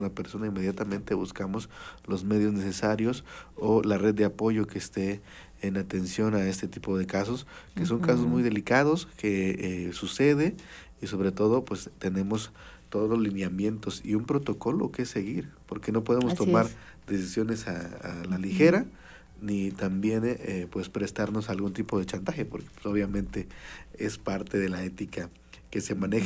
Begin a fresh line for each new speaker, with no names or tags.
una persona, inmediatamente buscamos los medios necesarios o la red de apoyo que esté en atención a este tipo de casos, que son casos muy delicados, que sucede y sobre todo pues tenemos todos los lineamientos y un protocolo que seguir, porque no podemos
Así
tomar
es.
decisiones a la ligera, ni también pues prestarnos a algún tipo de chantaje, porque pues, obviamente es parte de la ética que se maneja